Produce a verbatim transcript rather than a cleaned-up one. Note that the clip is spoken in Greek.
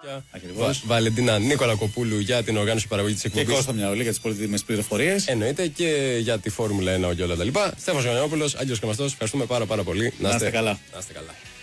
Βα, Βαλεντίνα Νικολακοπούλου για την οργάνωση παραγωγή της εκπομπής. Και Κώστα Μιαούλη για τις πολύτιμες πληροφορίες. Εννοείται και για τη Φόρμουλα ένα και όλα τα λοιπά. Στέφανος Γιαννόπουλος, Άγγελος Κρεμαστός, ευχαριστούμε πάρα πάρα πολύ. Να είστε καλά. Να είστε καλά.